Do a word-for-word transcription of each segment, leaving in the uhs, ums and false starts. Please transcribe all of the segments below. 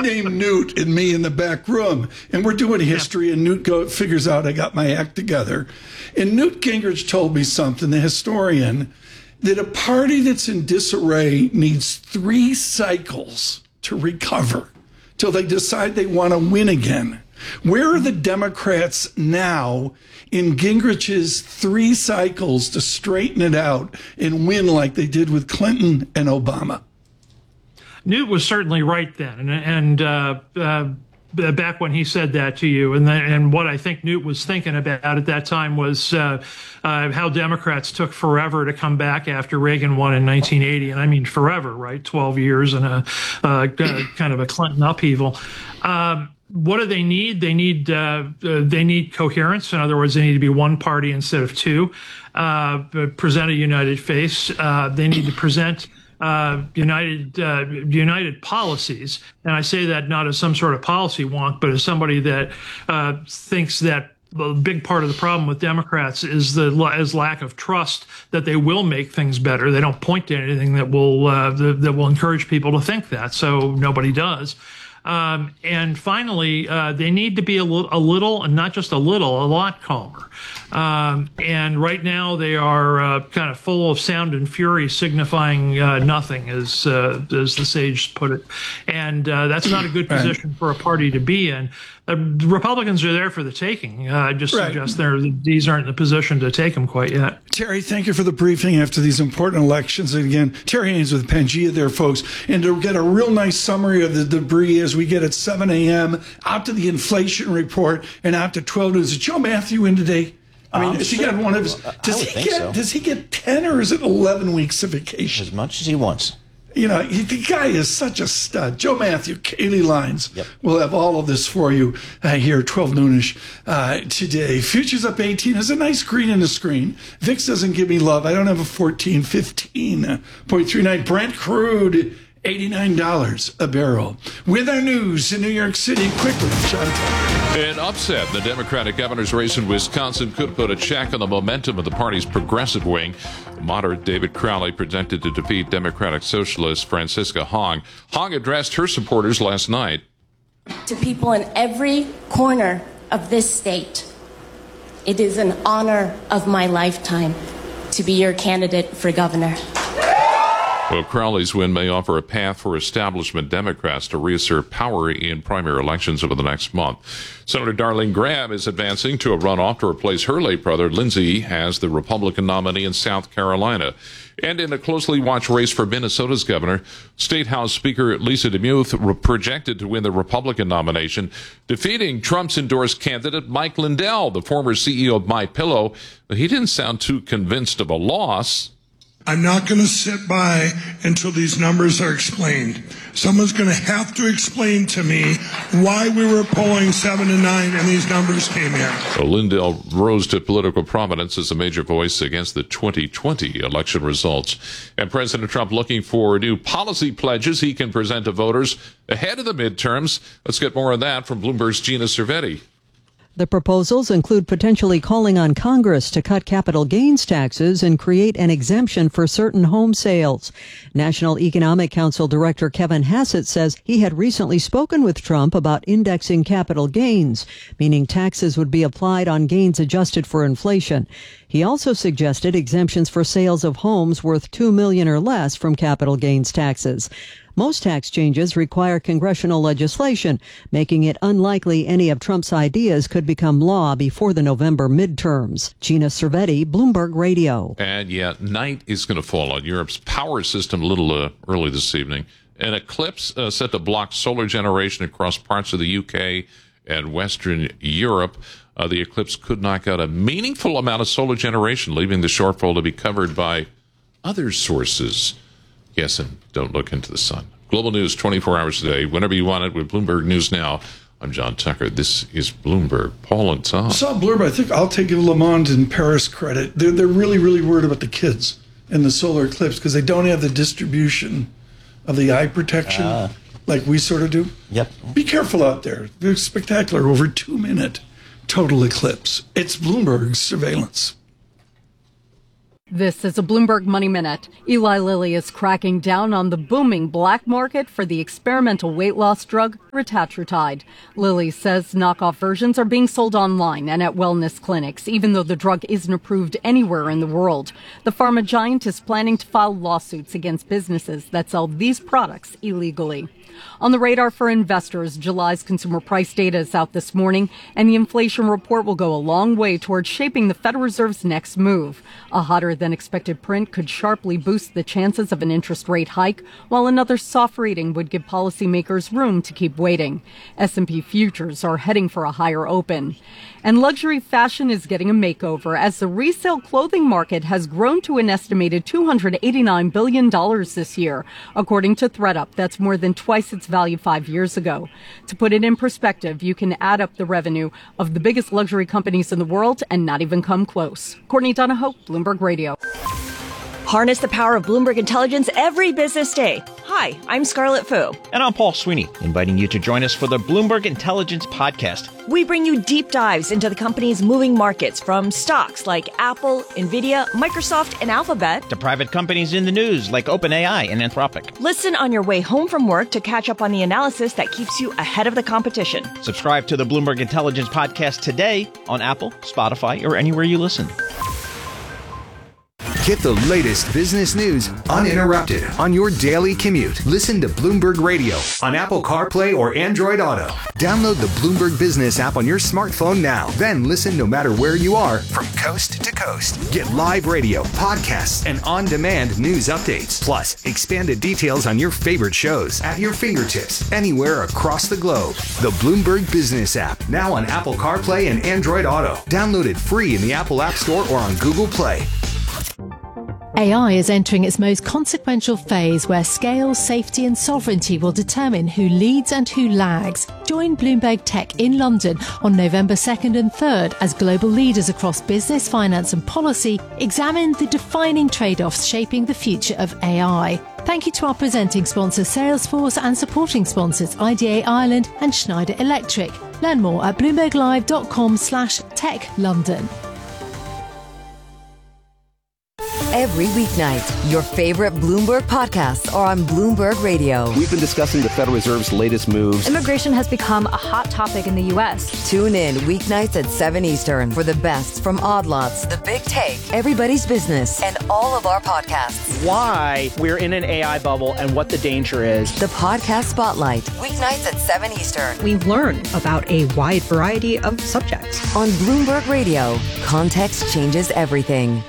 named Newt and me in the back room, and we're doing history, and Newt go, figures out I got my act together. And Newt Gingrich told me something, the historian, that a party that's in disarray needs three cycles to recover till they decide they want to win again. Where are the Democrats now in Gingrich's three cycles to straighten it out and win like they did with Clinton and Obama? Newt was certainly right then, and, and uh, uh, back when he said that to you, and then, and what I think Newt was thinking about at that time was uh, uh, how Democrats took forever to come back after Reagan won in nineteen eighty, and I mean forever, right? twelve years and a uh, kind of a Clinton upheaval. Um, What do they need? They need uh, uh, they need coherence. In other words, they need to be one party instead of two. Uh, present a united face. Uh, they need to present uh, united uh, united policies. And I say that not as some sort of policy wonk, but as somebody that uh, thinks that a big part of the problem with Democrats is the is lack of trust that they will make things better. They don't point to anything that will uh, that, that will encourage people to think that. So nobody does. Um, and finally, uh, they need to be a, li- a little, and not just a little, a lot calmer. Um, and right now they are uh, kind of full of sound and fury, signifying uh, nothing, as uh, as the sage put it. And uh, that's not a good position for a party to be in. Uh, the Republicans are there for the taking. Uh, I just right. suggest they're, these aren't in the position to take them quite yet. Terry, thank you for the briefing after these important elections. And again, Terry Haynes with Pangea there, folks. And to get a real nice summary of the debris as we get at seven a.m. out to the inflation report and out to twelve news. Is Joe Matthew in today? I mean, um, has sure. he got one of his? Does he get? So. Does he get ten or is it eleven weeks of vacation? As much as he wants. You know, he, the guy is such a stud. Joe Matthew, Kaylee Lines. Yep. We'll have all of this for you uh, here, twelve noonish uh, today. Futures up eighteen. There's a nice green in the screen. V I X doesn't give me love. I don't have a fourteen, fifteen point three nine. Brent crude, eighty-nine dollars a barrel. With our news in New York City, quickly, John Tucker. An upset in the Democratic governor's race in Wisconsin could put a check on the momentum of the party's progressive wing. Moderate David Crowley projected to defeat Democratic Socialist Francisca Hong. Hong addressed her supporters last night. To people in every corner of this state, it is an honor of my lifetime to be your candidate for governor. Well, Crowley's win may offer a path for establishment Democrats to reassert power in primary elections over the next month. Senator Darlene Graham is advancing to a runoff to replace her late brother, Lindsey, as the Republican nominee in South Carolina. And in a closely watched race for Minnesota's governor, State House Speaker Lisa DeMuth projected to win the Republican nomination, defeating Trump's endorsed candidate Mike Lindell, the former C E O of MyPillow. He didn't sound too convinced of a loss. I'm not going to sit by until these numbers are explained. Someone's going to have to explain to me why we were polling seven to nine and these numbers came in. Well, Lindell rose to political prominence as a major voice against the twenty twenty election results. And President Trump looking for new policy pledges he can present to voters ahead of the midterms. Let's get more on that from Bloomberg's Gina Cervetti. The proposals include potentially calling on Congress to cut capital gains taxes and create an exemption for certain home sales. National Economic Council Director Kevin Hassett says he had recently spoken with Trump about indexing capital gains, meaning taxes would be applied on gains adjusted for inflation. He also suggested exemptions for sales of homes worth two million dollars or less from capital gains taxes. Most tax changes require congressional legislation, making it unlikely any of Trump's ideas could become law before the November midterms. Gina Cervetti, Bloomberg Radio. And yeah, night is going to fall on Europe's power system a little uh, early this evening. An eclipse uh, set to block solar generation across parts of the U K and Western Europe. Uh, the eclipse could knock out a meaningful amount of solar generation, leaving the shortfall to be covered by other sources. Yes, and don't look into the sun. Global news twenty-four hours a day, whenever you want it, with Bloomberg News Now. I'm John Tucker. This is Bloomberg. Paul and Tom. I saw Bloomberg. I think I'll take Le Monde and Paris credit. They're, they're really, really worried about the kids in the solar eclipse because they don't have the distribution of the eye protection uh, like we sort of do. Yep. Be careful out there. They're spectacular. Over two-minute total eclipse. It's Bloomberg's surveillance. This is a Bloomberg Money Minute. Eli Lilly is cracking down on the booming black market for the experimental weight loss drug retatrutide. Lilly says knockoff versions are being sold online and at wellness clinics, even though the drug isn't approved anywhere in the world. The pharma giant is planning to file lawsuits against businesses that sell these products illegally. On the radar for investors, July's consumer price data is out this morning, and the inflation report will go a long way towards shaping the Federal Reserve's next move. A hotter than expected print could sharply boost the chances of an interest rate hike, while another soft reading would give policymakers room to keep waiting. S and P futures are heading for a higher open. And luxury fashion is getting a makeover as the resale clothing market has grown to an estimated two hundred eighty-nine billion dollars this year. According to ThredUp, that's more than twice its value five years ago. To put it in perspective, you can add up the revenue of the biggest luxury companies in the world and not even come close. Courtney Donahoe, Bloomberg Radio. Harness the power of Bloomberg Intelligence every business day. Hi, I'm Scarlett Fu. And I'm Paul Sweeney, inviting you to join us for the Bloomberg Intelligence Podcast. We bring you deep dives into the company's moving markets, from stocks like Apple, Nvidia, Microsoft, and Alphabet, to private companies in the news like OpenAI and Anthropic. Listen on your way home from work to catch up on the analysis that keeps you ahead of the competition. Subscribe to the Bloomberg Intelligence Podcast today on Apple, Spotify, or anywhere you listen. Get the latest business news uninterrupted on your daily commute. Listen to Bloomberg Radio on Apple CarPlay or Android Auto. Download the Bloomberg Business app on your smartphone now. Then listen no matter where you are from coast to coast. Get live radio, podcasts, and on-demand news updates. Plus, expanded details on your favorite shows at your fingertips anywhere across the globe. The Bloomberg Business app, now on Apple CarPlay and Android Auto. Download it free in the Apple App Store or on Google Play. A I is entering its most consequential phase, where scale, safety and sovereignty will determine who leads and who lags. Join Bloomberg Tech in London on November second and third as global leaders across business, finance and policy examine the defining trade-offs shaping the future of A I. Thank you to our presenting sponsors Salesforce and supporting sponsors I D A Ireland and Schneider Electric. Learn more at bloomberglive.com slash tech London. Every weeknight, your favorite Bloomberg podcasts are on Bloomberg Radio. We've been discussing the Federal Reserve's latest moves. Immigration has become a hot topic in the U S. Tune in weeknights at seven Eastern for the best from Odd Lots, The Big Take, Everybody's Business, and all of our podcasts. Why we're in an A I bubble and what the danger is. The Podcast Spotlight, weeknights at seven Eastern. We learn about a wide variety of subjects. On Bloomberg Radio, context changes everything.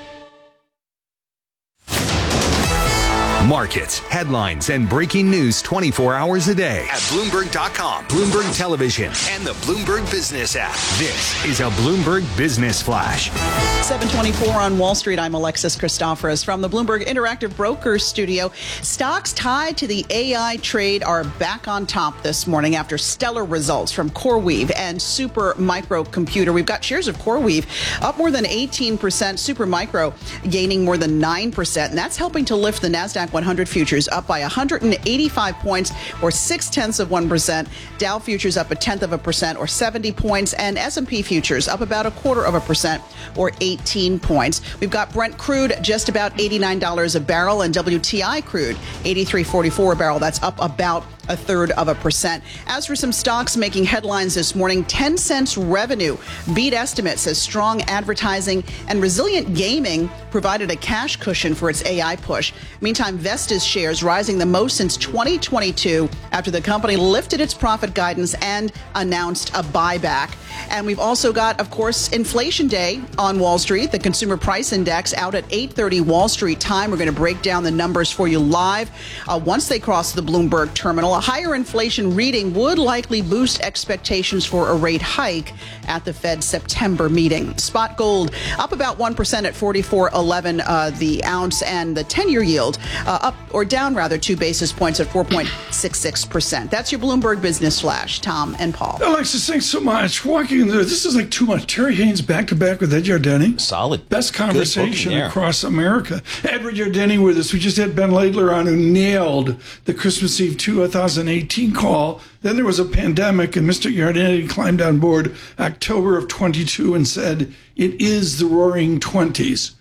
Markets, headlines, and breaking news twenty-four hours a day at Bloomberg dot com, Bloomberg Television, and the Bloomberg Business app. This is a Bloomberg Business Flash. seven twenty-four on Wall Street. I'm Alexis Christoforous from the Bloomberg Interactive Brokers studio. Stocks tied to the A I trade are back on top this morning after stellar results from CoreWeave and Super Micro Computer. We've got shares of CoreWeave up more than eighteen percent, Super Micro gaining more than nine percent, and that's helping to lift the NASDAQ one hundred futures up by one hundred eighty-five points or six tenths of one percent. Dow futures up a tenth of a percent or seventy points, and S and P futures up about a quarter of a percent or eighteen points. We've got Brent crude just about eighty-nine dollars a barrel, and W T I crude eighty-three forty-four a barrel. That's up about a third of a percent. As for some stocks making headlines this morning, Tencent's revenue beat estimates as strong advertising and resilient gaming provided a cash cushion for its A I push. Meantime, Vestas shares rising the most since twenty twenty-two after the company lifted its profit guidance and announced a buyback. And we've also got, of course, Inflation Day on Wall Street. The Consumer Price Index out at eight thirty Wall Street time. We're going to break down the numbers for you live. Uh, once they cross the Bloomberg terminal, a higher inflation reading would likely boost expectations for a rate hike at the Fed's September meeting. Spot gold up about one percent at forty-four eleven uh, the ounce, and the ten-year yield uh, up or down rather two basis points at four point six six percent. That's your Bloomberg Business Flash. Tom and Paul. Alexis, thanks so much. Walking in there, this is like too much. Terry Haynes back to back with Ed Yardeni. Solid. Best conversation across America. Edward Yardeni with us. We just had Ben Laidler on, who nailed the Christmas Eve two thousand eighteen call. Then there was a pandemic, and Mister Yardeni climbed on board October of twenty-two and said, it is the roaring twenties.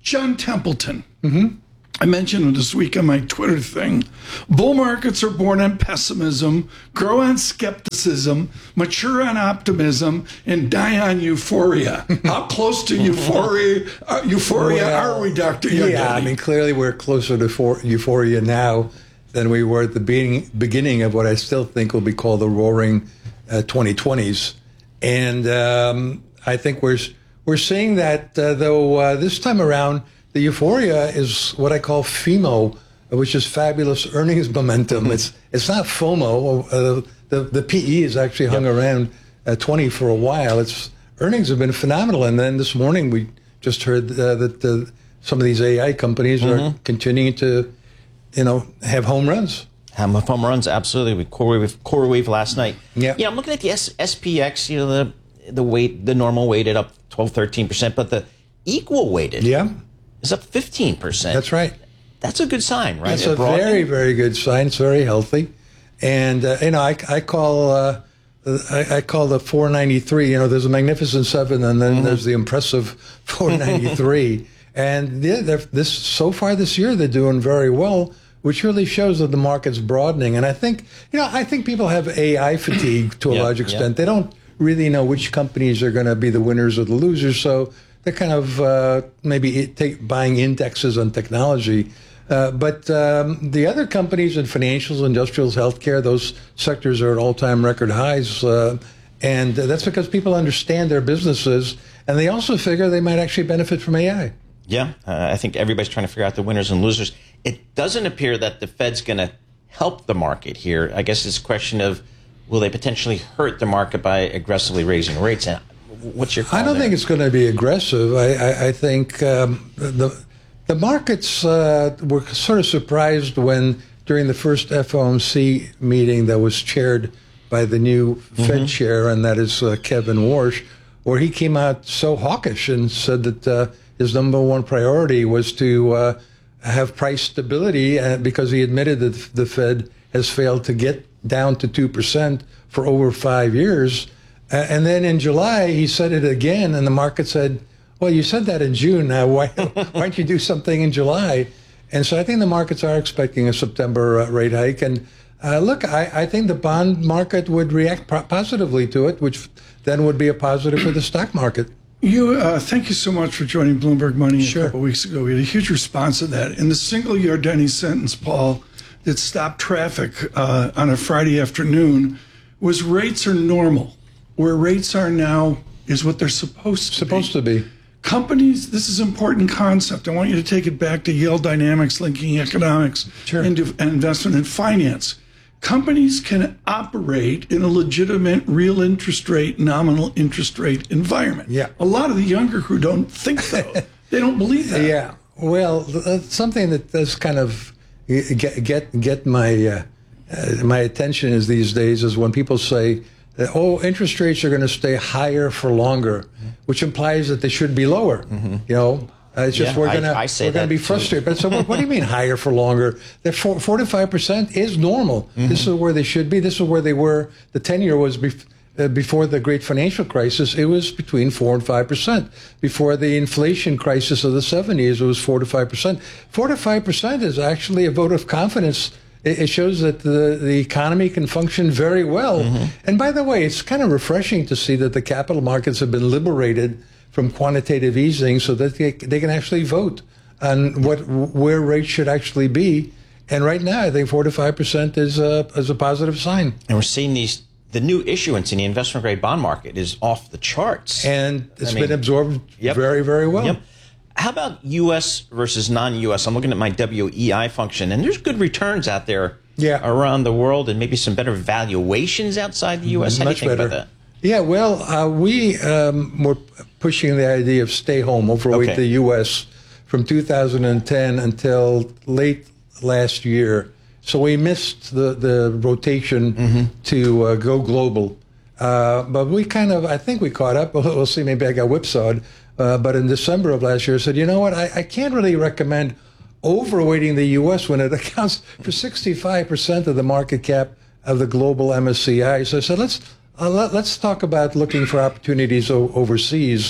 John Templeton. Mm-hmm. I mentioned this week on my Twitter thing. Bull markets are born on pessimism, grow on skepticism, mature on optimism, and die on euphoria. How close to euphoria uh, euphoria well, are we, Doctor Yeah, Yardeni? I mean, clearly we're closer to for- euphoria now than we were at the beginning, beginning of what I still think will be called the roaring uh, twenty twenties. And um, I think we're, we're seeing that, uh, though, uh, this time around, the euphoria is what I call FEMO, which is fabulous earnings momentum. Mm-hmm. It's it's not FOMO. Uh, the the P E has actually hung yep. around at twenty for a while. It's earnings have been phenomenal. And then this morning we just heard uh, that uh, some of these A I companies mm-hmm. are continuing to, you know, have home runs. Have home runs, absolutely. With CoreWeave, CoreWeave last night. Yeah, yeah. I'm looking at the S- SPX. You know, the the weight, the normal weighted up twelve, thirteen percent, but the equal weighted. Yeah. Is up fifteen percent. That's right. That's a good sign, right? That's a very, very good sign. It's very healthy. And, uh, you know, I, I call uh, I, I call the four ninety-three, you know, there's a Magnificent Seven, and then mm-hmm. there's the impressive four ninety-three. And yeah, this so far this year, they're doing very well, which really shows that the market's broadening. And I think, you know, I think people have A I fatigue to a yep, large extent. Yep. They don't really know which companies are going to be the winners or the losers. So they're kind of uh, maybe take, buying indexes on technology. Uh, but um, the other companies in financials, industrials, healthcare, those sectors are at all-time record highs. Uh, and that's because people understand their businesses, and they also figure they might actually benefit from A I. Yeah, uh, I think everybody's trying to figure out the winners and losers. It doesn't appear that the Fed's going to help the market here. I guess it's a question of, will they potentially hurt the market by aggressively raising rates? And what's your call I don't there? think it's going to be aggressive. I, I, I think um, the the markets uh, were sort of surprised when, during the first F O M C meeting that was chaired by the new mm-hmm. Fed chair, and that is uh, Kevin Warsh, where he came out so hawkish and said that uh, his number one priority was to uh, have price stability, uh, because he admitted that the Fed has failed to get down to two percent for over five years. Uh, and then in July, he said it again, and the market said, well, you said that in June. Now, why, why don't you do something in July? And so I think the markets are expecting a September uh, rate hike. And uh, look, I, I think the bond market would react pro- positively to it, which then would be a positive for the stock market. You, uh, thank you so much for joining Bloomberg Money sure. a couple weeks ago. We had a huge response to that. In the single Yardeni sentence, Paul, that stopped traffic uh, on a Friday afternoon was rates are normal. Where rates are now is what they're supposed to supposed be. to be. Companies, this is an important concept. I want you to take it back to Yale Dynamics, linking economics sure. and investment and finance. Companies can operate in a legitimate real interest rate, nominal interest rate environment. Yeah. A lot of the younger who don't think so. They don't believe that. Yeah. Well, uh, something that does kind of get get, get my uh, uh, my attention is these days is when people say that, oh, interest rates are going to stay higher for longer, which implies that they should be lower. Mm-hmm. You know, uh, it's just yeah, we're going I, I to we're going to be frustrated. But so, what, what do you mean higher for longer? That four, four to five percent is normal. Mm-hmm. This is where they should be. This is where they were. The ten-year was bef- uh, before the great financial crisis. It was between four and five percent. Before the inflation crisis of the seventies, it was four to five percent. Four to five percent is actually a vote of confidence. It shows that the, the economy can function very well. Mm-hmm. And by the way, it's kind of refreshing to see that the capital markets have been liberated from quantitative easing so that they, they can actually vote on what where rates should actually be. And right now, I think four to five percent is a, is a positive sign. And we're seeing these the new issuance in the investment-grade bond market is off the charts. And it's I mean, been absorbed yep. very, very well. Yep. How about U S versus non-U S? I'm looking at my W E I function, and there's good returns out there yeah. around the world and maybe some better valuations outside the U S. How Much do you think better. about that? Yeah, well, uh, we um, were pushing the idea of stay home, overweight Okay. the U S from two thousand ten until late last year. So we missed the, the rotation mm-hmm. to uh, go global. Uh, but we kind of, I think we caught up. We'll see, maybe I got whipsawed. Uh, but in December of last year, I said, you know what, I, I can't really recommend overweighting the U S when it accounts for sixty-five percent of the market cap of the global M S C I. So I said, let's uh, let, let's talk about looking for opportunities o- overseas.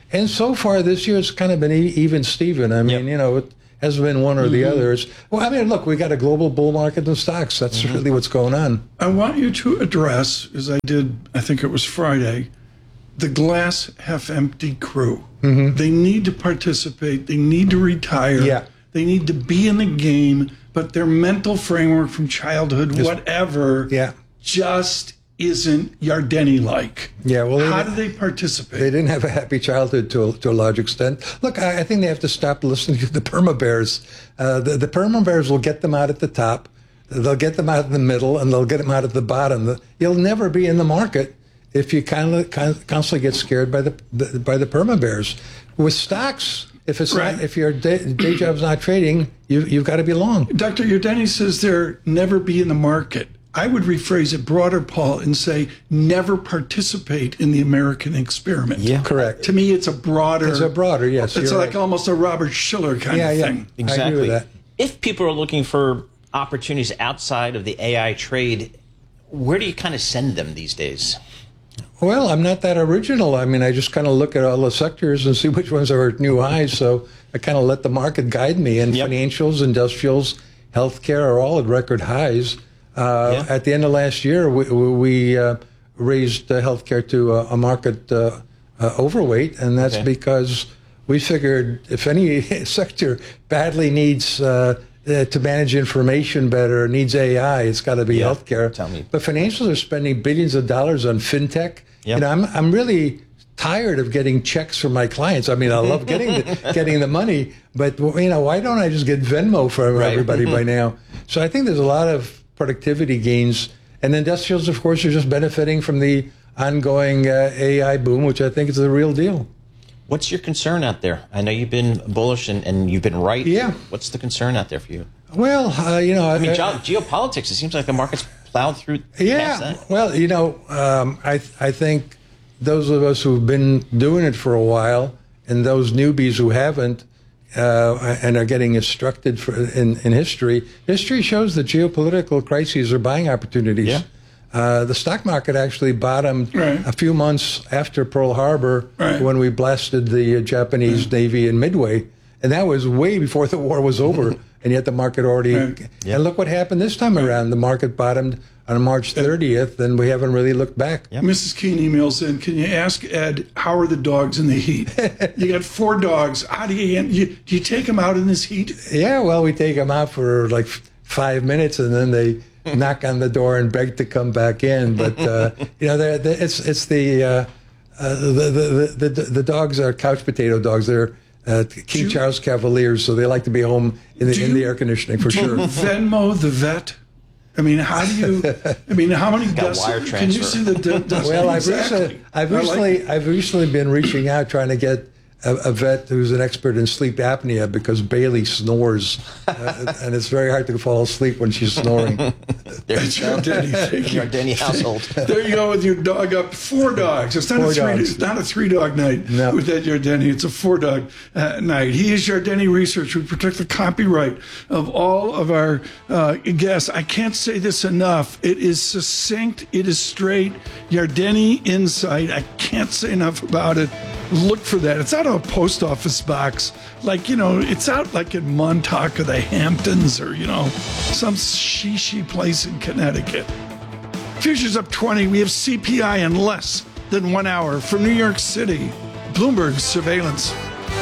And so far this year, it's kind of been e- even Steven. I mean, yep. you know, it hasn't been one or mm-hmm. the others. Well, I mean, look, we got a global bull market in stocks. That's mm-hmm. really what's going on. I want you to address, as I did, I think it was Friday, the glass half empty crew. Mm-hmm. They need to participate. They need to retire. Yeah. They need to be in the game, but their mental framework from childhood, just, whatever, yeah. just isn't Yardeni-like. Yeah, well, how do they participate? They didn't have a happy childhood to a, to a large extent. Look, I, I think they have to stop listening to the perma bears. Uh, the, the perma bears will get them out at the top. They'll get them out in the middle, and they'll get them out at the bottom. The, you'll never be in the market if you kind of constantly get scared by the, the by the perma bears. With stocks, if it's right. not, if your day, day job's not trading, you, you've got to be long. Doctor Yardeni says there never be in the market. I would rephrase it broader, Paul, and say never participate in the American experiment. Yeah, correct. To me, it's a broader. It's a broader, yes. It's like right. almost a Robert Schiller kind yeah, of yeah. thing. Exactly. I agree with that. If people are looking for opportunities outside of the A I trade, where do you kind of send them these days? Well, I'm not that original. I mean, I just kind of look at all the sectors and see which ones are at new highs. So I kind of let the market guide me. And yep. financials, industrials, healthcare are all at record highs. Uh, yeah. At the end of last year, we, we uh, raised uh, healthcare to a, a market uh, uh, overweight, and that's okay. because we figured if any sector badly needs uh, uh, to manage information better, needs A I, it's got to be yeah. healthcare. Tell me. But financials are spending billions of dollars on fintech. Yep. You know, I'm I'm really tired of getting checks from my clients. I mean, I love getting the, getting the money, but you know, why don't I just get Venmo for right. everybody by now? So I think there's a lot of productivity gains, and industrials, of course, are just benefiting from the ongoing uh, A I boom, which I think is the real deal. What's your concern out there? I know you've been bullish and, and you've been right. Yeah. What's the concern out there for you? Well, uh, you know, I mean, I, ge- geopolitics. It seems like the market's plowed through. Yeah. Past that. Well, you know, um, I I think those of us who've been doing it for a while, and those newbies who haven't, Uh, and are getting instructed for, in, in history. History shows that geopolitical crises are buying opportunities. Yeah. Uh, the stock market actually bottomed right. a few months after Pearl Harbor right. when we blasted the uh, Japanese right. Navy in Midway. And that was way before the war was over. And yet the market already... Right. Yep. And look what happened this time around. The market bottomed on March thirtieth, and we haven't really looked back. Yep. Missus Keene emails in, can you ask Ed, how are the dogs in the heat? You got four dogs. How do you, you, do you take them out in this heat? Yeah, well, we take them out for like five minutes, and then they knock on the door and beg to come back in. But, uh, you know, they're, they're, it's it's the, uh, uh, the, the, the, the dogs are couch potato dogs. They're uh, King you, Charles Cavaliers, so they like to be home in the, in the air conditioning for sure. Venmo the vet? I mean, how do you? I mean, how many dust? Can you see the dust? Well, I've exactly. recently, I've recently, like I've recently been reaching out trying to get a, a vet who's an expert in sleep apnea because Bailey snores, uh, and it's very hard to fall asleep when she's snoring. There's your Yardeni household. There you go with your dog up. Four dogs. It's not four a three. Dogs. It's not a three dog night no. with Ed Yardeni. It's a four dog uh, night. He is Yardeni Research. We protect the copyright of all of our uh, guests. I can't say this enough. It is succinct. It is straight. Yardeni Insight. I can't say enough about it. Look for that. It's out of a post office box. Like, you know, it's out like in Montauk or the Hamptons or, you know, some shishi place in Connecticut. Futures up twenty. We have C P I in less than one hour from New York City. Bloomberg surveillance.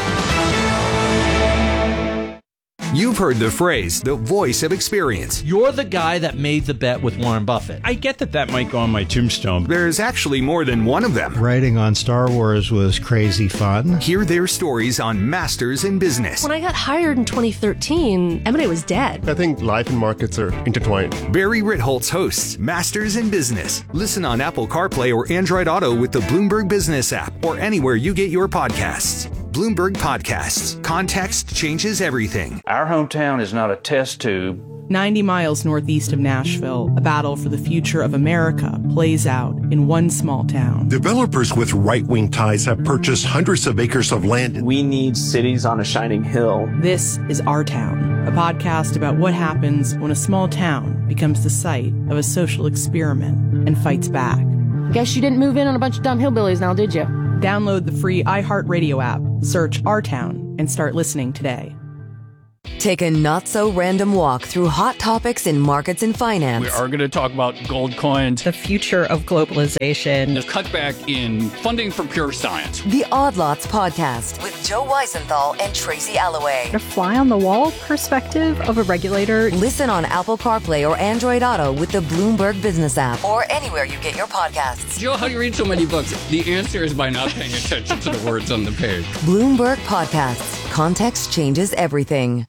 You've heard the phrase, the voice of experience. You're the guy that made the bet with Warren Buffett. I get that that might go on my tombstone. There's actually more than one of them. Writing on Star Wars was crazy fun. Hear their stories on Masters in Business. When I got hired in twenty thirteen, M and A was dead. I think life and markets are intertwined. Barry Ritholtz hosts Masters in Business. Listen on Apple CarPlay or Android Auto with the Bloomberg Business app or anywhere you get your podcasts. Bloomberg Podcasts. Context changes everything. Our hometown is not a test tube. ninety miles northeast of Nashville, a battle for the future of America plays out in one small town. Developers with right-wing ties have purchased hundreds of acres of land. We need cities on a shining hill. This is Our Town, a podcast about what happens when a small town becomes the site of a social experiment and fights back. Guess you didn't move in on a bunch of dumb hillbillies now, did you? Download the free iHeartRadio app, search Our Town, and start listening today. Take a not-so-random walk through hot topics in markets and finance. We are going to talk about gold coins, the future of globalization, the cutback in funding for pure science. The Odd Lots Podcast with Joe Weisenthal and Tracy Alloway. A fly-on-the-wall perspective of a regulator. Listen on Apple CarPlay or Android Auto with the Bloomberg Business app or anywhere you get your podcasts. Joe, how do you read so many books? The answer is by not paying attention to the words on the page. Bloomberg Podcasts. Context changes everything.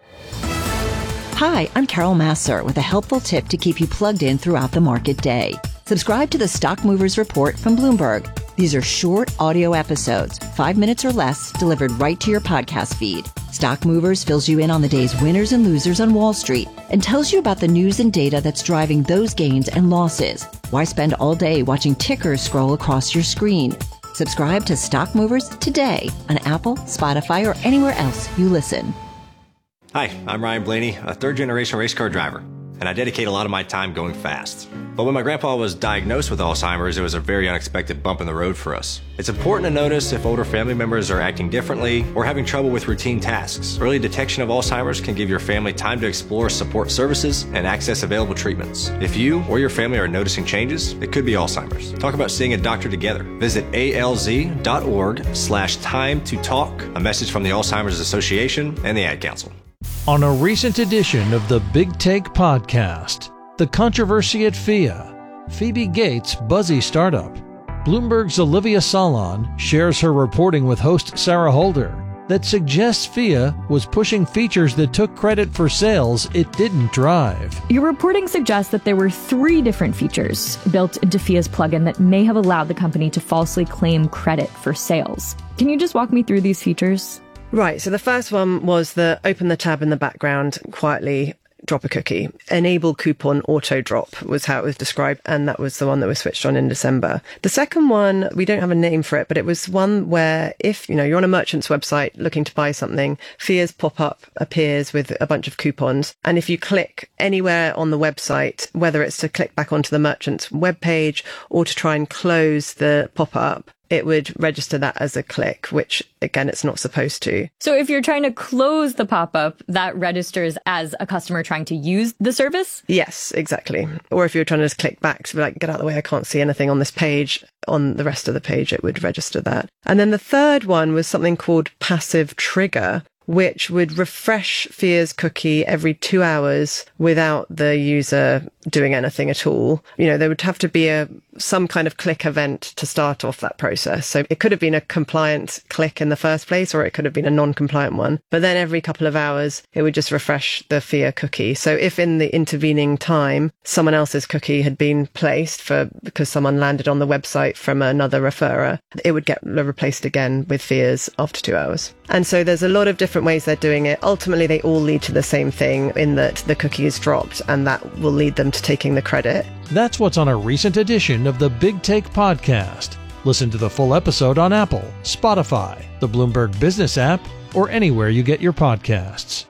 Hi, I'm Carol Massar with a helpful tip to keep you plugged in throughout the market day. Subscribe to the Stock Movers Report from Bloomberg. These are short audio episodes, five minutes or less, delivered right to your podcast feed. Stock Movers fills you in on the day's winners and losers on Wall Street and tells you about the news and data that's driving those gains and losses. Why spend all day watching tickers scroll across your screen? Subscribe to Stock Movers today on Apple, Spotify, or anywhere else you listen. Hi, I'm Ryan Blaney, a third-generation race car driver, and I dedicate a lot of my time going fast. But when my grandpa was diagnosed with Alzheimer's, it was a very unexpected bump in the road for us. It's important to notice if older family members are acting differently or having trouble with routine tasks. Early detection of Alzheimer's can give your family time to explore support services and access available treatments. If you or your family are noticing changes, it could be Alzheimer's. Talk about seeing a doctor together. Visit alz.org slash time to talk. A message from the Alzheimer's Association and the Ad Council. On a recent edition of the Big Take podcast, the controversy at F I A, Phoebe Gates' buzzy startup. Bloomberg's Olivia Salon shares her reporting with host Sarah Holder that suggests F I A was pushing features that took credit for sales it didn't drive. Your reporting suggests that there were three different features built into F I A's plugin that may have allowed the company to falsely claim credit for sales. Can you just walk me through these features? Right. So the first one was the open the tab in the background, quietly drop a cookie. Enable coupon auto drop was how it was described. And that was the one that was switched on in December. The second one, we don't have a name for it, but it was one where if, you know, you're on a merchant's website looking to buy something, F I A's pop-up appears with a bunch of coupons. And if you click anywhere on the website, whether it's to click back onto the merchant's webpage or to try and close the pop-up, it would register that as a click, which, again, it's not supposed to. So if you're trying to close the pop-up, that registers as a customer trying to use the service? Yes, exactly. Or if you're trying to just click back to be like, get out of the way, I can't see anything on this page, on the rest of the page, it would register that. And then the third one was something called passive trigger, which would refresh F I A's cookie every two hours without the user doing anything at all. You know, there would have to be a some kind of click event to start off that process. So it could have been a compliant click in the first place, or it could have been a non-compliant one. But then every couple of hours, it would just refresh the F I A cookie. So if in the intervening time, someone else's cookie had been placed for because someone landed on the website from another referrer, it would get replaced again with F I A's after two hours. And so there's a lot of different ways they're doing it. Ultimately, they all lead to the same thing in that the cookie is dropped, and that will lead them to taking the credit. That's what's on a recent edition of the Big Take podcast. Listen to the full episode on Apple, Spotify, the Bloomberg Business app, or anywhere you get your podcasts.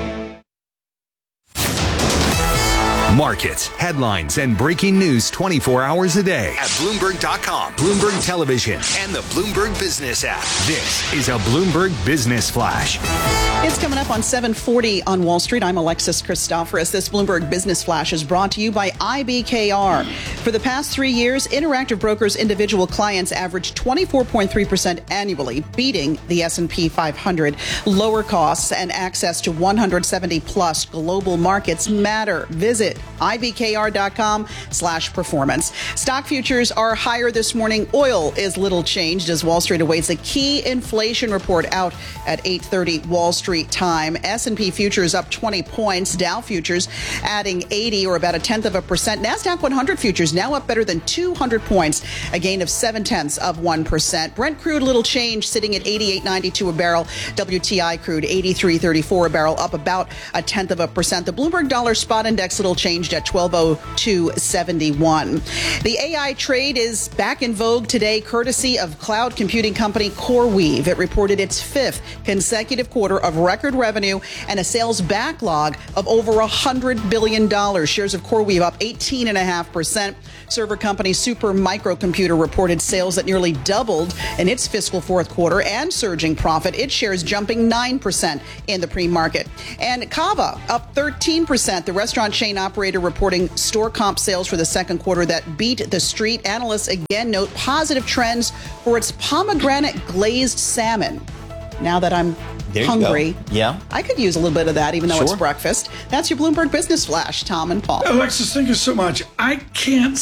Markets, headlines, and breaking news twenty-four hours a day at Bloomberg dot com, Bloomberg Television, and the Bloomberg Business app. This is a Bloomberg Business Flash. It's coming up on seven forty on Wall Street. I'm Alexis Christoforous. This Bloomberg Business Flash is brought to you by I B K R. For the past three years, Interactive Brokers individual clients averaged twenty-four point three percent annually, beating the S and P five hundred. Lower costs and access to one hundred seventy plus global markets matter. Visit I B K R dot com slash performance. Stock futures are higher this morning. Oil is little changed as Wall Street awaits a key inflation report out at eight thirty Wall Street time. S and P futures up twenty points. Dow futures adding eighty, or about a tenth of a percent. NASDAQ one hundred futures now up better than two hundred points, a gain of seven tenths of one percent. Brent crude little change, sitting at eighty-eight ninety-two a barrel. W T I crude eighty-three thirty-four a barrel, up about a tenth of a percent. The Bloomberg Dollar Spot Index little change, unchanged at twelve oh two seventy-one. The A I trade is back in vogue today, courtesy of cloud computing company CoreWeave. It reported its fifth consecutive quarter of record revenue and a sales backlog of over one hundred billion dollars. Shares of CoreWeave up eighteen point five percent. Server company Super Microcomputer reported sales that nearly doubled in its fiscal fourth quarter and surging profit. Its shares jumping nine percent in the pre-market. And Cava up thirteen percent. The restaurant chain operator reporting store comp sales for the second quarter that beat the street. Analysts again note positive trends for its pomegranate glazed salmon. Now that I'm There you hungry, go. Yeah. I could use a little bit of that, even though it's Sure. breakfast. That's your Bloomberg Business Flash, Tom and Paul. Alexis, thank you so much. I can't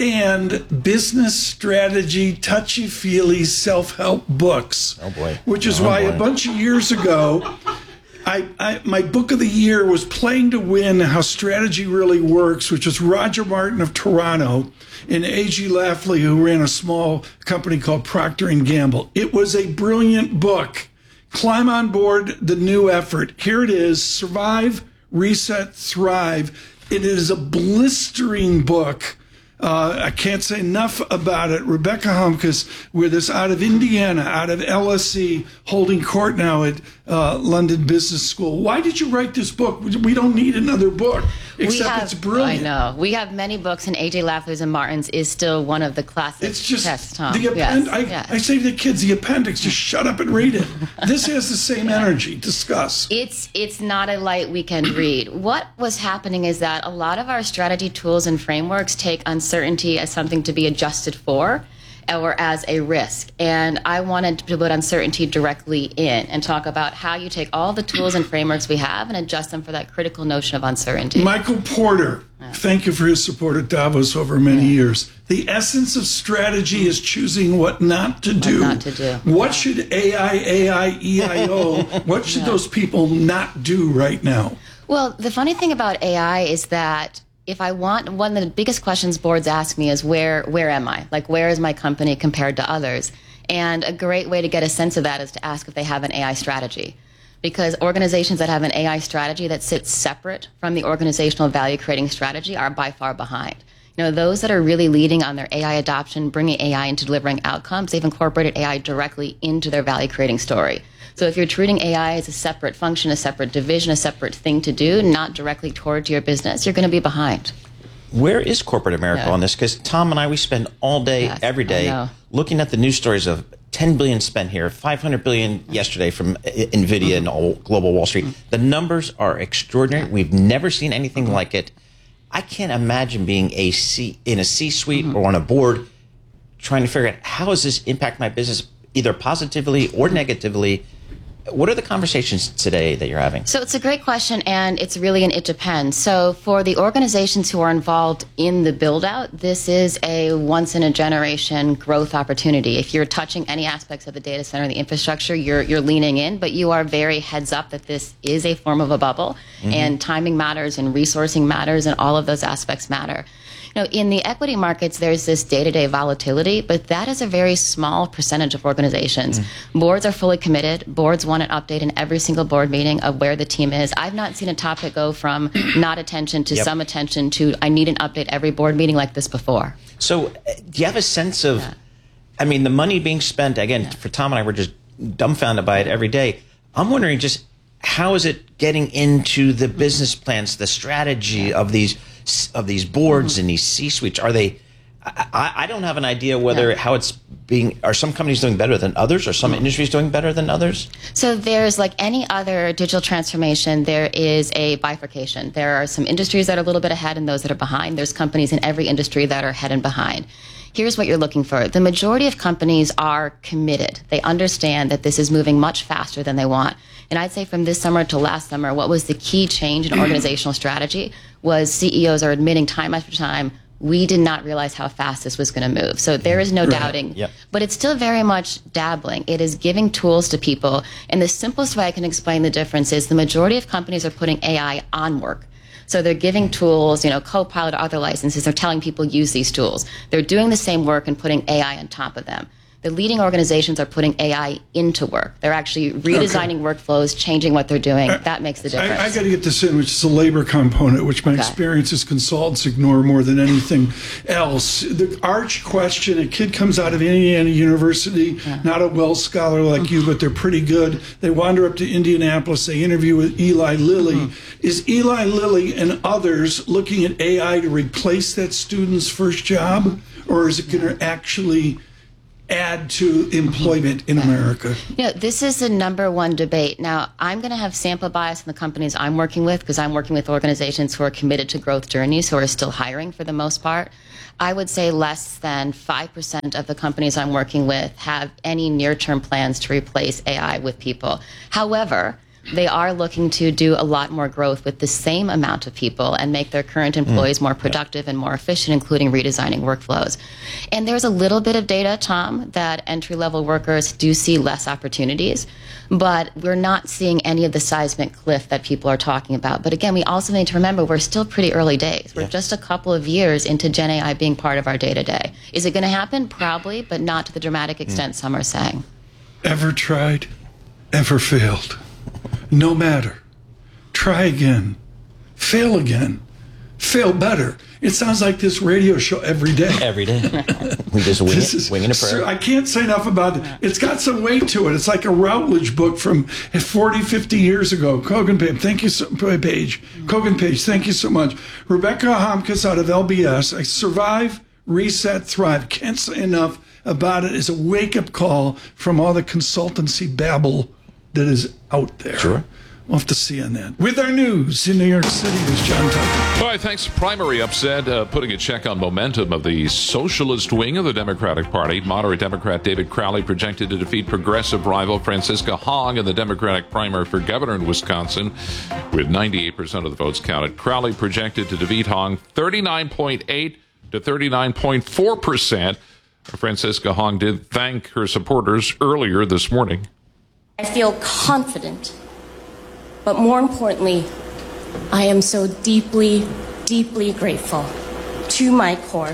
stand business strategy, touchy-feely, self-help books. Oh, boy. Which is Oh, why boy. a bunch of years ago, I, I my book of the year was Playing to Win, How Strategy Really Works, which is Roger Martin of Toronto and A G Lafley, who ran a small company called Procter and Gamble. It was a brilliant book. Climb on board the new effort. Here it is, Survive, Reset, Thrive. It is a blistering book. Uh, I can't say enough about it. Rebecca Humkus with us out of Indiana, out of L S E, holding court now at uh, London Business School. Why did you write this book? We don't need another book, except we have, it's brilliant. I know. We have many books, and A J Lafley's and Martin's is still one of the classic It's just tests, Tom. the append- yes, I, yes. I say to the kids, the appendix, just shut up and read it. This has the same energy. Discuss. It's it's not a light weekend read. What was happening is that a lot of our strategy tools and frameworks take uncertainty as something to be adjusted for or as a risk. And I wanted to put uncertainty directly in and talk about how you take all the tools and frameworks we have and adjust them for that critical notion of uncertainty. Michael Porter, thank you for his support at Davos over many years. The essence of strategy is choosing what not to do. What not to do. What should A I, A I, E I O, what should those people not do right now? Well, the funny thing about A I is that if I want, one of the biggest questions boards ask me is where where am I? Like, where is my company compared to others? And a great way to get a sense of that is to ask if they have an A I strategy. Because organizations that have an A I strategy that sits separate from the organizational value creating strategy are by far behind. You know, those that are really leading on their A I adoption, bringing A I into delivering outcomes, they've incorporated A I directly into their value creating story. So if you're treating A I as a separate function, a separate division, a separate thing to do, not directly toward your business, you're going to be behind. Where is corporate America Yeah. on this? Because Tom and I, we spend all day, Yes, every I day, know. looking at the news stories of ten billion dollars spent here, five hundred billion dollars yesterday from I- NVIDIA and all global Wall Street. The numbers are extraordinary. We've never seen anything like it. I can't imagine being a C, in a C-suite or on a board trying to figure out how does this impact my business either positively or negatively. What are the conversations today that you're having? So it's a great question, and it's really an it depends. So for the organizations who are involved in the build out, this is a once in a generation growth opportunity. If you're touching any aspects of the data center, the infrastructure, you're you're leaning in, but you are very heads up that this is a form of a bubble, Mhm. and timing matters, and resourcing matters, and all of those aspects matter. You know, in the equity markets, there's this day-to-day volatility, but that is a very small percentage of organizations. Mm. Boards are fully committed. Boards want an update in every single board meeting of where the team is. I've not seen a topic go from not attention to Yep. some attention to I need an update every board meeting like this before. So, uh, do you have a sense of, I mean, the money being spent, again, for Tom and I, we're just dumbfounded by it every day. I'm wondering just how is it getting into the business plans, the strategy of these of these boards and these C-suites? Are they, I, I don't have an idea whether how it's being, are some companies doing better than others? Are some industries doing better than others? So there's like any other digital transformation, there is a bifurcation. There are some industries that are a little bit ahead and those that are behind. There's companies in every industry that are ahead and behind. Here's what you're looking for. The majority of companies are committed. They understand that this is moving much faster than they want. And I'd say from this summer to last summer, what was the key change in organizational strategy was C E Os are admitting time after time, we did not realize how fast this was going to move. So there is no Right. doubting. Yep. But it's still very much dabbling. It is giving tools to people. And the simplest way I can explain the difference is the majority of companies are putting A I on work. So they're giving tools, you know, Copilot, other licenses. They're telling people use these tools. They're doing the same work and putting A I on top of them. The leading organizations are putting A I into work. They're actually redesigning okay. workflows, changing what they're doing. I, that makes the difference. I, I got to get this in, which is the labor component, which my okay. experience as consultants ignore more than anything else. The arch question, a kid comes out of Indiana University, yeah. not a Wells scholar like mm-hmm. you, but they're pretty good. They wander up to Indianapolis. They interview with Eli Lilly. Mm-hmm. Is Eli Lilly and others looking at A I to replace that student's first job, or is it going to actually add to employment in America? Yeah, this is the number one debate. Now, I'm going to have sample bias in the companies I'm working with because I'm working with organizations who are committed to growth journeys, who are still hiring for the most part. I would say less than five percent of the companies I'm working with have any near-term plans to replace A I with people. However, they are looking to do a lot more growth with the same amount of people and make their current employees mm. more productive and more efficient, including redesigning workflows. And there's a little bit of data, Tom, that entry-level workers do see less opportunities, but we're not seeing any of the seismic cliff that people are talking about. But again, we also need to remember we're still pretty early days. We're yeah. just a couple of years into Gen A I being part of our day-to-day. Is it going to happen? Probably, but not to the dramatic extent mm. some are saying. Ever tried? Ever failed? No matter. Try again. Fail again. Fail better. It sounds like this radio show every day. Every day. We just wing it, is, winging a prayer. I can't say enough about it. It's got some weight to it. It's like a Routledge book from forty, fifty years ago. Kogan Page, thank you so Page. Kogan Page, thank you so much. Rebecca Homkes out of L B S. I survive, reset, thrive. Can't say enough about it. It's a wake-up call from all the consultancy babble that is out there. Sure. We'll have to see on that. With our news in New York City is John Tucker. All right, thanks. Primary upset, uh, putting a check on momentum of the socialist wing of the Democratic Party. Moderate Democrat David Crowley projected to defeat progressive rival Francisca Hong in the Democratic primary for governor in Wisconsin, with ninety-eight percent of the votes counted. Crowley projected to defeat Hong thirty-nine point eight to thirty-nine point four percent. Francisca Hong did thank her supporters earlier this morning. I feel confident, but more importantly, I am so deeply, deeply grateful to my core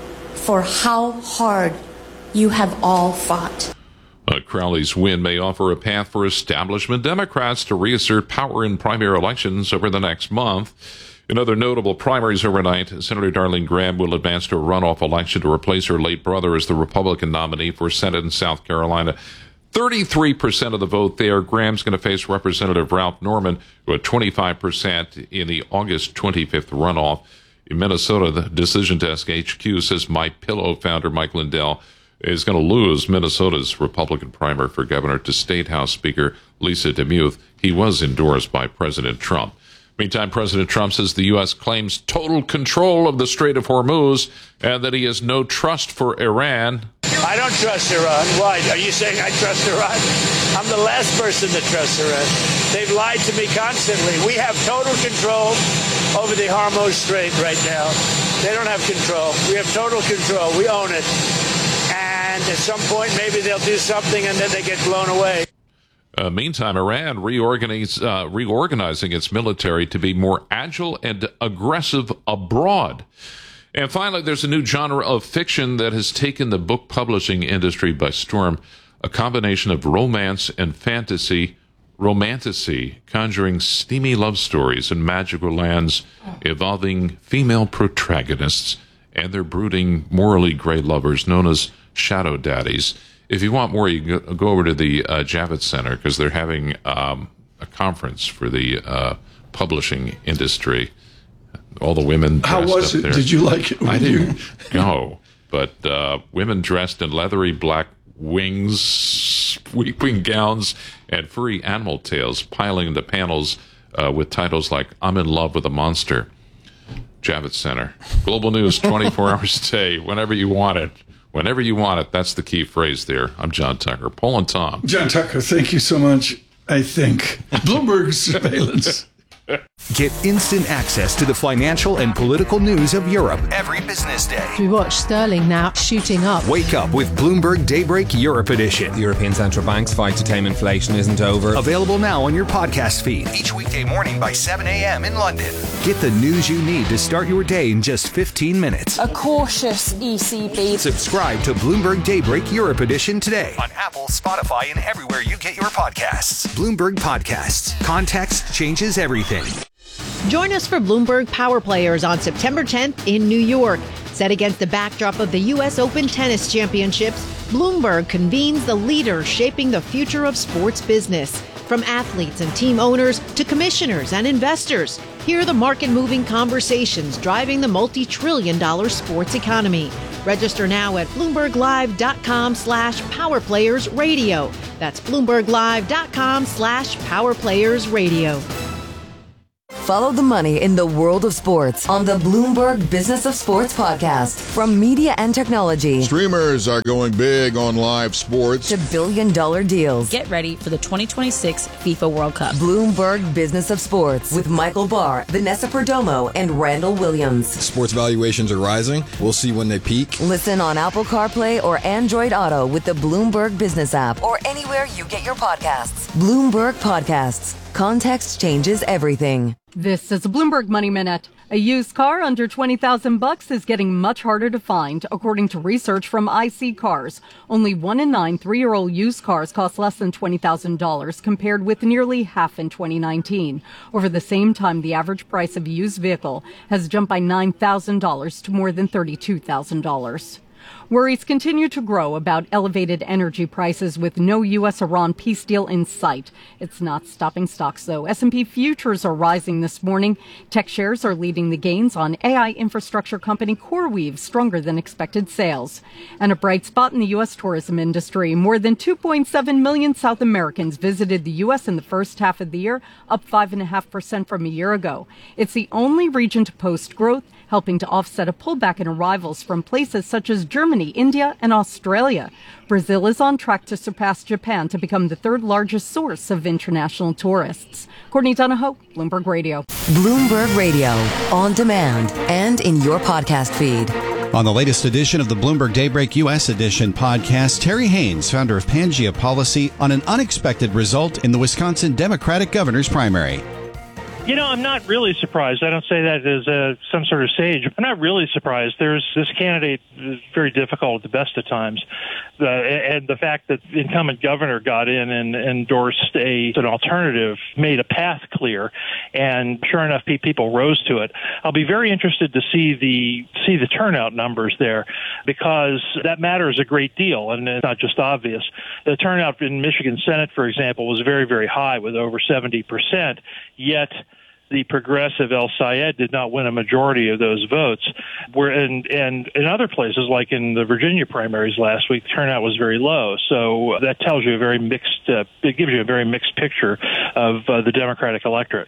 for how hard you have all fought. Uh, Crowley's win may offer a path for establishment Democrats to reassert power in primary elections over the next month. In other notable primaries overnight, Senator Darlene Graham will advance to a runoff election to replace her late brother as the Republican nominee for Senate in South Carolina. thirty-three percent of the vote there. Graham's going to face Representative Ralph Norman, who had twenty-five percent in the August twenty-fifth runoff. In Minnesota, the Decision Desk H Q says MyPillow founder Mike Lindell is going to lose Minnesota's Republican primary for governor to State House Speaker Lisa DeMuth. He was endorsed by President Trump. Meantime, President Trump says the U S claims total control of the Strait of Hormuz and that he has no trust for Iran. I don't trust Iran. Why? Are you saying I trust Iran? I'm the last person to trust Iran. They've lied to me constantly. We have total control over the Hormuz Strait right now. They don't have control. We have total control. We own it. And at some point, maybe they'll do something and then they get blown away. Uh, meantime, Iran reorganize, uh, reorganizing its military to be more agile and aggressive abroad. And finally, there's a new genre of fiction that has taken the book publishing industry by storm, a combination of romance and fantasy, romantasy, conjuring steamy love stories in magical lands involving female protagonists and their brooding, morally gray lovers known as shadow daddies. If you want more, you can go over to the uh, Javits Center because they're having um, a conference for the uh, publishing industry. All the women dressed How was up it? there. Did you like it? I didn't go, but uh, women dressed in leathery black wings, sweeping gowns, and furry animal tails piling the panels uh, with titles like "I'm in love with a monster." Javits Center. Global News, twenty-four hours a day, whenever you want it. Whenever you want it. That's the key phrase there. I'm John Tucker. Paul and Tom. John Tucker, thank you so much, I think. Bloomberg surveillance. Get instant access to the financial and political news of Europe every business day. We watch sterling now shooting up. Wake up with Bloomberg Daybreak Europe Edition. The European Central Bank's fight to tame inflation isn't over. Available now on your podcast feed each weekday morning by seven a.m. in London. Get the news you need to start your day in just fifteen minutes. A cautious E C B. Subscribe to Bloomberg Daybreak Europe Edition today on Apple, Spotify, and everywhere you get your podcasts. Bloomberg Podcasts. Context changes everything. Join us for Bloomberg Power Players on September tenth in New York. Set against the backdrop of the U S Open Tennis Championships, Bloomberg convenes the leaders shaping the future of sports business. From athletes and team owners to commissioners and investors, hear the market-moving conversations driving the multi-trillion dollar sports economy. Register now at bloomberglive.com slash powerplayersradio. That's bloomberglive.com slash powerplayersradio. Follow the money in the world of sports on the Bloomberg Business of Sports podcast. From media and technology Streamers are going big on live sports to billion-dollar deals. Get ready for the twenty twenty-six FIFA World Cup. Bloomberg Business of Sports with Michael Barr, Vanessa Perdomo, and Randall Williams. Sports valuations are rising. We'll see when they peak. Listen on Apple CarPlay or Android Auto with the Bloomberg Business app or anywhere you get your podcasts. Bloomberg Podcasts. Context changes everything. This is a Bloomberg Money Minute. A used car under twenty thousand bucks is getting much harder to find, according to research from I C Cars. Only one in nine three-year-old used cars cost less than twenty thousand dollars, compared with nearly half in twenty nineteen. Over the same time, the average price of a used vehicle has jumped by nine thousand dollars to more than thirty-two thousand dollars. Worries continue to grow about elevated energy prices with no U S Iran peace deal in sight. It's not stopping stocks, though. S and P futures are rising this morning. Tech shares are leading the gains on A I infrastructure company CoreWeave, stronger than expected sales. And a bright spot in the U S tourism industry. More than two point seven million South Americans visited the U S in the first half of the year, up five point five percent from a year ago. It's the only region to post growth, helping to offset a pullback in arrivals from places such as Germany, India, and Australia. Brazil is on track to surpass Japan to become the third largest source of international tourists. Courtney Donahoe, Bloomberg Radio. Bloomberg Radio, on demand and in your podcast feed. On the latest edition of the Bloomberg Daybreak U S Edition podcast, Terry Haynes, founder of Pangea Policy, on an unexpected result in the Wisconsin Democratic governor's primary. You know, I'm not really surprised. I don't say that as uh, some sort of sage. I'm not really surprised. There's this candidate is very difficult at the best of times. Uh, and the fact that the incumbent governor got in and endorsed a an alternative made a path clear. And sure enough, people rose to it. I'll be very interested to see the see the turnout numbers there, because that matters a great deal, and it's not just obvious. The turnout in Michigan Senate, for example, was very, very high with over seventy percent, yet the progressive El Sayed did not win a majority of those votes. Where and and in other places, like in the Virginia primaries last week, turnout was very low. So that tells you a very mixed. Uh, it gives you a very mixed picture of uh, the Democratic electorate.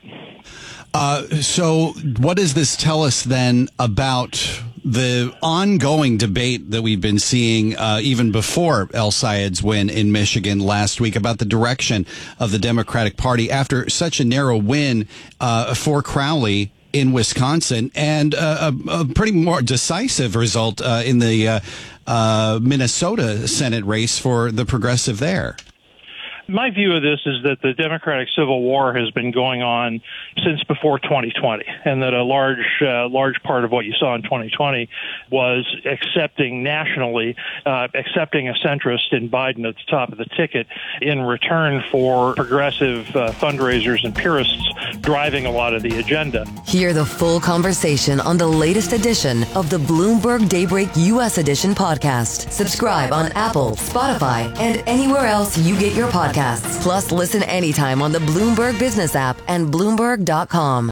Uh, so what does this tell us then about the ongoing debate that we've been seeing uh, even before El Sayed's win in Michigan last week about the direction of the Democratic Party after such a narrow win uh, for Crowley in Wisconsin, and uh, a, a pretty more decisive result uh, in the uh, uh, Minnesota Senate race for the progressive there? My view of this is that the Democratic Civil War has been going on since before twenty twenty, and that a large, uh, large part of what you saw in twenty twenty was accepting nationally, uh, accepting a centrist in Biden at the top of the ticket in return for progressive uh, fundraisers and purists driving a lot of the agenda. Hear the full conversation on the latest edition of the Bloomberg Daybreak U S Edition podcast. Subscribe on Apple, Spotify, and anywhere else you get your podcasts. Plus, listen anytime on the Bloomberg Business app and Bloomberg dot com.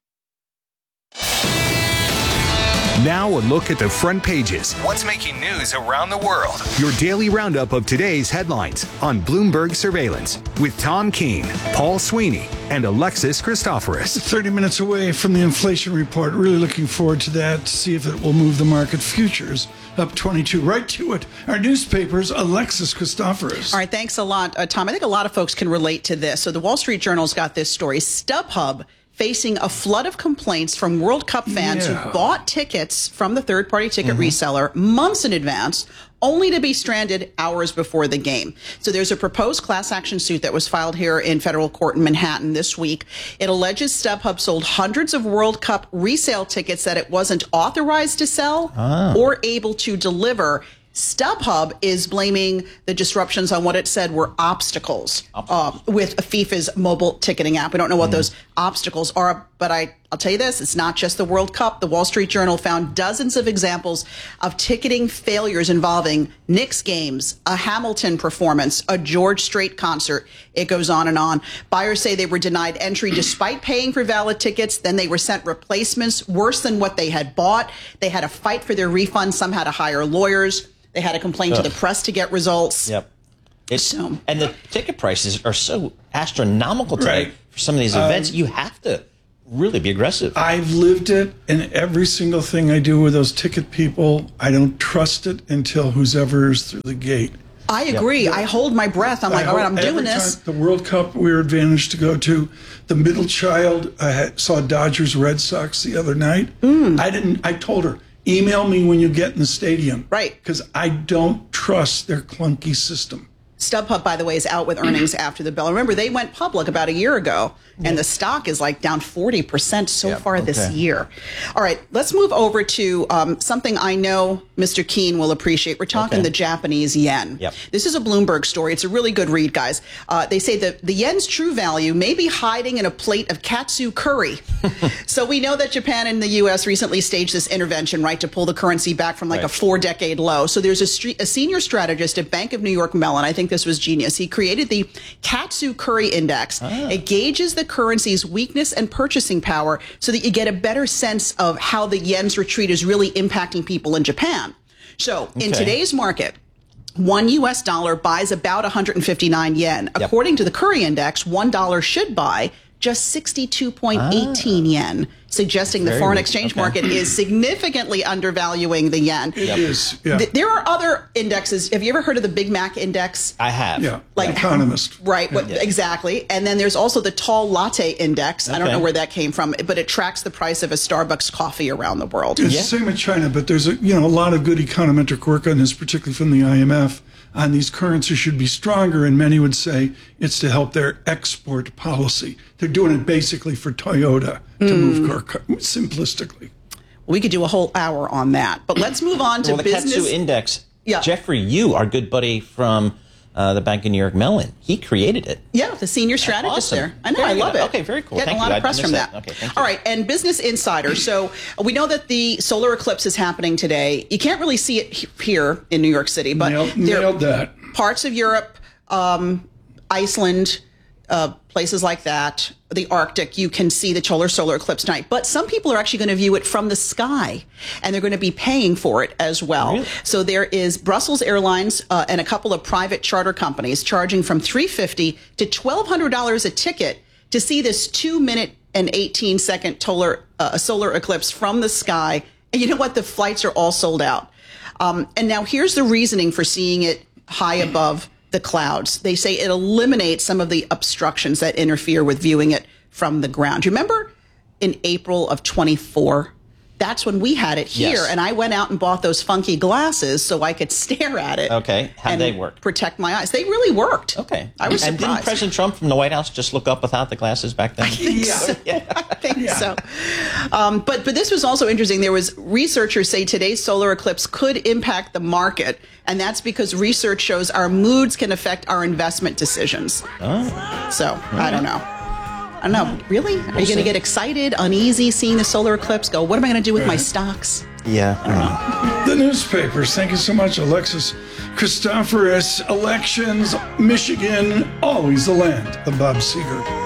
Now a look at the front pages. What's making news around the world? Your daily roundup of today's headlines on Bloomberg Surveillance with Tom Keene, Paul Sweeney, and Alexis Christoforous. thirty minutes away from the inflation report. Really looking forward to that, to see if it will move the market. Futures up twenty-two. Right to it. Our newspapers, Alexis Christoforous. All right, thanks a lot, uh, Tom. I think a lot of folks can relate to this. So the Wall Street Journal's got this story. StubHub facing a flood of complaints from World Cup fans Yeah. who bought tickets from the third-party ticket Mm-hmm. reseller months in advance, only to be stranded hours before the game. So there's a proposed class action suit that was filed here in federal court in Manhattan this week. It alleges StubHub sold hundreds of World Cup resale tickets that it wasn't authorized to sell Ah. or able to deliver. StubHub is blaming the disruptions on what it said were obstacles, uh, with FIFA's mobile ticketing app. We don't know what those obstacles are, but I, I'll tell you this, it's not just the World Cup. The Wall Street Journal found dozens of examples of ticketing failures involving Knicks games, a Hamilton performance, a George Strait concert. It goes on and on. Buyers say they were denied entry despite paying for valid tickets. Then they were sent replacements worse than what they had bought. They had to fight for their refund. Some had to hire lawyers. They had to complain Ugh. to the press to get results. Yep. It's, and the ticket prices are so astronomical today Right. for some of these events. Um, you have to really be aggressive. I've lived it, and every single thing I do with those ticket people, I don't trust it until whoever's through the gate. I agree. I hold my breath. I'm like, all right, I'm doing Every this. time the World Cup we were advantaged to go to, the middle child, I had, saw Dodgers Red Sox the other night. Mm. I didn't. I told her, email me when you get in the stadium, right? Because I don't trust their clunky system. StubHub, by the way, is out with earnings after the bell. Remember, they went public about a year ago, and the stock is like down forty percent so Yeah, far this okay. year. All right, let's move over to um, something I know Mister Keene will appreciate. We're talking Okay. the Japanese yen. Yep. This is a Bloomberg story. It's a really good read, guys. Uh, they say that the yen's true value may be hiding in a plate of katsu curry. So we know that Japan and the U S recently staged this intervention, right, to pull the currency back from like Right. a four-decade low. So there's a, stre- a senior strategist at Bank of New York Mellon. I think this was genius. He created the Katsu Curry Index. It gauges the currency's weakness and purchasing power so that you get a better sense of how the yen's retreat is really impacting people in Japan. So in Okay. today's market, one U S dollar buys about one hundred fifty-nine yen. According to the Curry Index, one dollar should buy just sixty-two point one eight yen, suggesting the Very foreign weak. exchange Okay. market is significantly undervaluing the yen. It is. Yeah. Th- There are other indexes. Have you ever heard of the Big Mac Index? I have. yeah. Like- Economist. Right, what, exactly. And then there's also the Tall Latte Index. I don't Okay. know where that came from, but it tracks the price of a Starbucks coffee around the world. It's the same in China, but there's a you know a lot of good econometric work on this, particularly from the I M F. On these currencies should be stronger, and many would say it's to help their export policy. They're doing it basically for Toyota to Mm. move car, car simplistically. We could do a whole hour on that. But let's move on to well, the business. Katsu Index, Yeah. Jeffrey Yu, our good buddy from uh, the Bank of New York Mellon, he created it. Yeah, the senior strategist awesome. there. I know, Very I love good. it. Okay, very cool. Getting Thank a lot you. of I press from missed that. that. Okay, thank you. All right, and Business Insider. So we know that the solar eclipse is happening today. You can't really see it he- here in New York City, but Nailed, there- nailed that. parts of Europe, um, Iceland, uh, places like that, the Arctic, you can see the solar solar eclipse tonight. But some people are actually going to view it from the sky, and they're going to be paying for it as well. Really? So there is Brussels Airlines uh, and a couple of private charter companies charging from three hundred fifty dollars to twelve hundred dollars a ticket to see this two minute and eighteen second solar, uh, solar eclipse from the sky. And you know what? The flights are all sold out. Um, and now here's the reasoning for seeing it high above the clouds. They say it eliminates some of the obstructions that interfere with viewing it from the ground. You remember in April of twenty-four? That's when we had it here, Yes. and I went out and bought those funky glasses so I could stare at it. Okay, how'd and they work? Protect my eyes. They really worked. Okay. I was and surprised. didn't President Trump from the White House just look up without the glasses back then? I think so. I think so. Um, but but this was also interesting. There was researchers say today's solar eclipse could impact the market, and that's because research shows our moods can affect our investment decisions. Oh. So I don't know. I don't know. Really? Are you going to get excited, uneasy, seeing the solar eclipse? Go, what am I going to do with my stocks? Yeah. I The newspapers. Thank you so much, Alexis Christoforous. Elections, Michigan, always the land of Bob Seger.